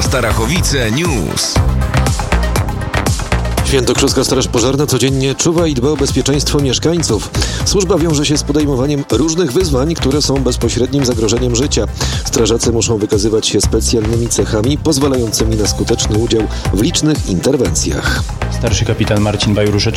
Starachowice News. Świętokrzyska Straż Pożarna codziennie czuwa i dba o bezpieczeństwo mieszkańców. Służba wiąże się z podejmowaniem różnych wyzwań, które są bezpośrednim zagrożeniem życia. Strażacy muszą wykazywać się specjalnymi cechami pozwalającymi na skuteczny udział w licznych interwencjach. Starszy kapitan Marcin Bajuruszek